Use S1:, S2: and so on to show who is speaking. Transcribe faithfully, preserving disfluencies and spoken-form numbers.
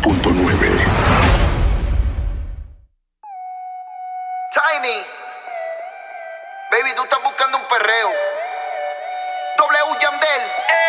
S1: punto nueve.
S2: Tiny, baby, tú estás buscando un perreo. W Yandel.